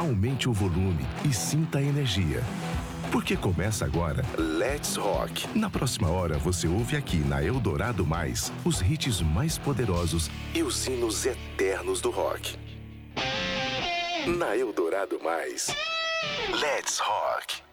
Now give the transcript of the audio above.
aumente o volume e sinta a energia. Porque começa agora Let's Rock. Na próxima hora você ouve aqui na Eldorado Mais os hits mais poderosos e os hinos eternos do rock. Na Eldorado Mais, Let's Rock.